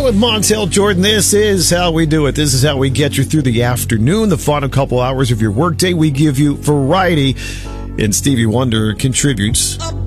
with Montel Jordan. This is how we do it. This is how we get you through the afternoon, the final couple hours of your workday. We give you variety, and Stevie Wonder contributes